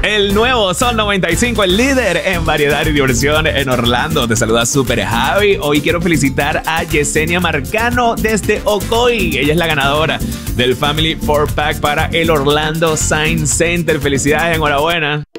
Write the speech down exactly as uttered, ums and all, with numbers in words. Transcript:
El nuevo Sol noventa y cinco, el líder en variedad y diversión en Orlando. Te saluda Super Javi. Hoy quiero felicitar a Yesenia Marcano desde Ocoy. Ella es la ganadora del Family four pack para el Orlando Sign Center. Felicidades, enhorabuena.